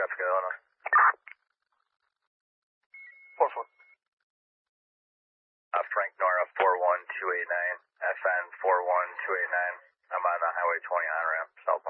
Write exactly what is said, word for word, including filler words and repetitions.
traffic in Illinois. four four. Uh, Frank Nora four one two eight nine, F N four one two eight nine. I'm on uh, Highway twenty on ramp, southbound.